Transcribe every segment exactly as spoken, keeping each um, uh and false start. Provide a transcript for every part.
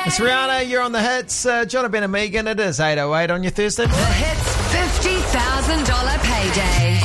It's Rihanna, you're on the hits. Uh, John Ben and Megan, it is eight oh eight on your Thursday. The Hits fifty thousand dollars payday.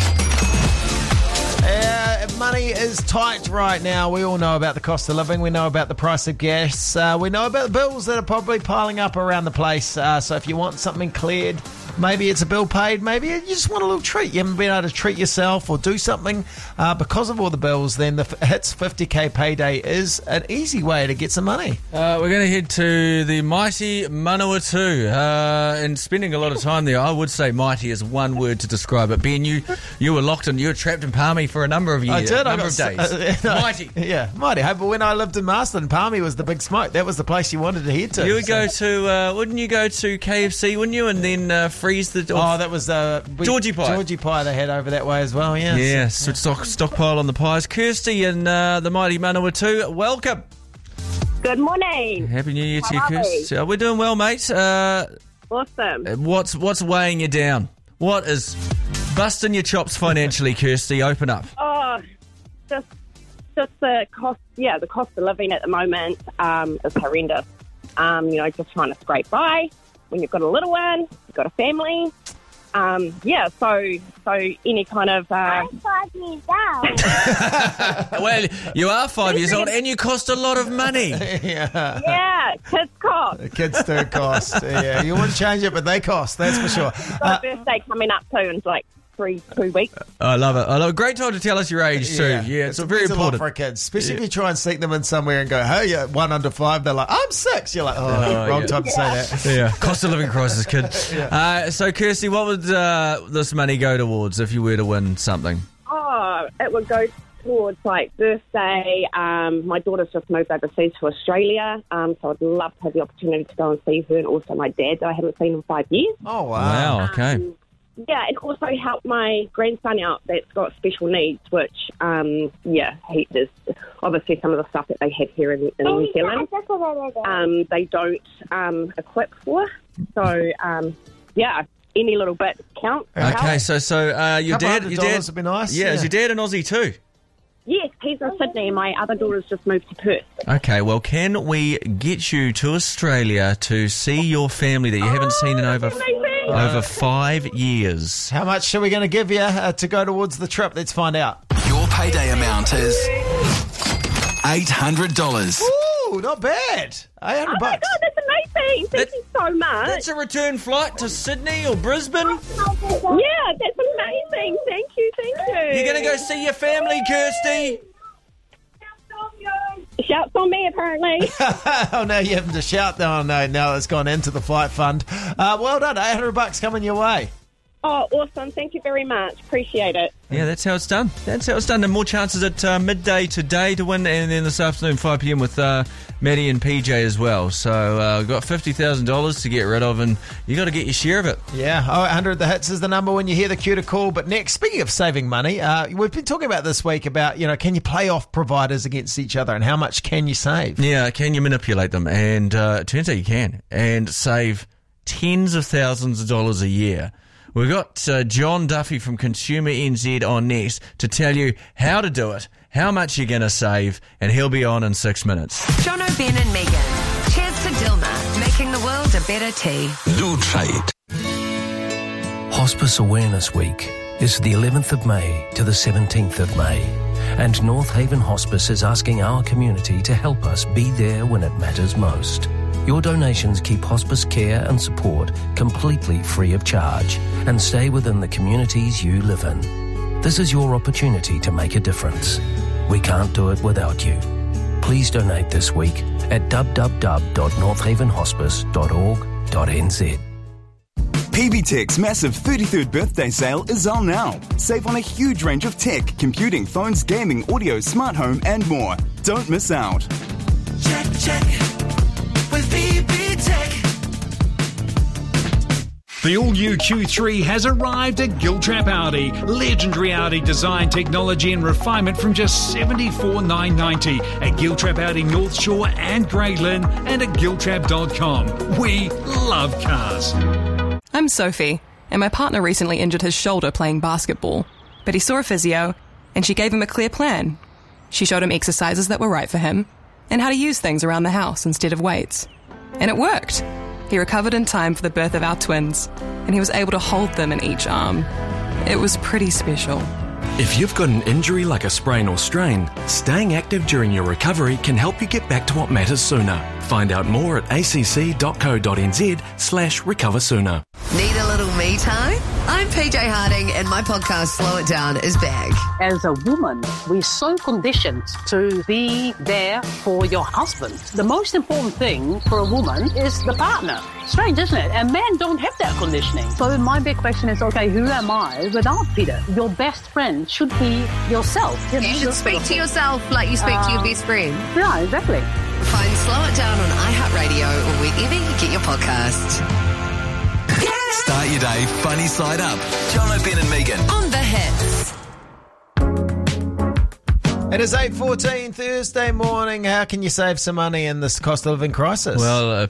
Uh, money is tight right now. We all know about the cost of living. We know about the price of gas. Uh, we know about the bills that are probably piling up around the place. Uh, so if you want something cleared, maybe it's a bill paid, maybe you just want a little treat. You haven't been able to treat yourself or do something uh, because of all the bills, then the Hits fifty K payday is an easy way to get some money. Uh, we're going to head to the mighty Manawatu, uh, and spending a lot of time there. I would say mighty is one word to describe it. Ben, you you were locked in, you were trapped in Palmy for a number of years. I did. A I number got, of days. Uh, no, mighty. Yeah, mighty. But when I lived in Marsden, Palmy was the big smoke. That was the place you wanted to head to. You would so. go to, uh, wouldn't you go to K F C, wouldn't you, and then uh, freeze the... Oh, that was uh, we, Georgie pie. Georgie pie they had over that way as well, yeah. Yeah, so, yeah. Stock, stockpile on the pies. Kirsty and uh, the mighty Manawatu, welcome. Good morning. Happy New Year to you, How are we? Kirsty. Uh, we're doing well, mate. Uh, Awesome. what's what's weighing you down? What is busting your chops financially, Kirsty? Open up. Oh, just just the cost. Yeah, the cost of living at the moment um, is horrendous. Um, you know, just trying to scrape by when you've got a little one, you've got a family. Um, yeah, so so any kind of... Uh, I'm five years old. Well, you are five years old and you cost a lot of money. yeah. yeah, kids cost. The kids do cost. Yeah, you wouldn't change it, but they cost, that's for sure. Got Uh, a birthday coming up too in like three, two weeks. I love it. I love it. Great time to tell us your age too. yeah, Yeah, it's, it very means a lot important. for kids, especially Yeah. if you try and sneak them in somewhere and go, hey, you're one under five, they're like, I'm six. You're like, oh, Oh, wrong yeah. time to say that. Yeah, cost of living crisis, kid. Uh, so, Kirsty, what would uh, this money go towards if you were to win something? Oh, it would go towards like birthday. Um, my daughter's just moved overseas to Australia, um, so I'd love to have the opportunity to go and see her, and also my dad that I haven't seen in five years. Oh, wow. Wow, okay. Um, yeah, and also help my grandson out that's got special needs, which, um, yeah, he is obviously some of the stuff that they have here in, in New Zealand. Um, they don't um, equip for. So, um, yeah, any little bit counts. Okay, so so uh, your Couple dad, hundred your dad dollars would be nice, Yeah, yeah. is your dad an Aussie too? Yes, he's in Sydney, and my other daughter's just moved to Perth. Okay, well, can we get you to Australia to see your family that you haven't seen in over over five years? How much are we going to give you uh, to go towards the trip? Let's find out. Your payday amount is eight hundred dollars. Ooh, not bad. eight hundred Oh my bucks. God, that's amazing! Thank That- you so much. That's a return flight to Sydney or Brisbane. Yeah, that's amazing. Thank you, thank you. You're going to go see your family, Kirsty. Shouts on me, apparently. Oh, no, you haven't to shout. Oh, no, no, it's gone into the flight fund. Uh, well done. eight hundred bucks coming your way. Oh, awesome. Thank you very much. Appreciate it. Yeah, that's how it's done. That's how it's done. And more chances at uh, midday today to win, and then this afternoon, five p.m. with uh, Maddie and P J as well. So uh, we've got fifty thousand dollars to get rid of, and you got to get your share of it. Yeah, oh, eight hundred the hits is the number when you hear the cue to call. But next, speaking of saving money, uh, we've been talking about this week about, you know, can you play off providers against each other and how much can you save? Yeah, can you manipulate them? And uh, it turns out you can, and save tens of thousands of dollars a year. We've got uh, John Duffy from Consumer N Z on next to tell you how to do it, how much you're going to save, and he'll be on in six minutes. John O'Ben and Megan. Cheers to Dilma, making the world a better tea. Do trade. Hospice Awareness Week is the eleventh of May to the seventeenth of May, and North Haven Hospice is asking our community to help us be there when it matters most. Your donations keep hospice care and support completely free of charge and stay within the communities you live in. This is your opportunity to make a difference. We can't do it without you. Please donate this week at w w w dot north haven hospice dot org dot n z. P B Tech's massive thirty-third birthday sale is on now. Save on a huge range of tech, computing, phones, gaming, audio, smart home, and more. Don't miss out. Check, check. With P B Tech. The all-new Q three has arrived at Giltrap Audi. Legendary Audi design, technology and refinement from just seventy-four thousand nine hundred ninety at Giltrap Audi North Shore and Grey Lynn and at giltrap dot com. We love cars. I'm Sophie, and my partner recently injured his shoulder playing basketball. But he saw a physio, and she gave him a clear plan. She showed him exercises that were right for him, and how to use things around the house instead of weights. And it worked. He recovered in time for the birth of our twins, and he was able to hold them in each arm. It was pretty special. If you've got an injury like a sprain or strain, staying active during your recovery can help you get back to what matters sooner. Find out more at acc.co.nz slash recover sooner. Need a little me time? I'm P J Harding and my podcast Slow It Down is back. As a woman, we're so conditioned to be there for your husband. The most important thing for a woman is the partner. Strange, isn't it? And men don't have that conditioning. So my big question is, okay, who am I without Peter? Your best friend should be yourself. You, know, you should speak to yourself like you speak uh, to your best friend. Yeah, exactly. Find Slow It Down on iHeartRadio or wherever you get your podcasts. Start your day funny side up. John O'Ben and Megan. On the hits. It is eight fourteen Thursday morning. How can you save some money in this cost of living crisis? Well, uh,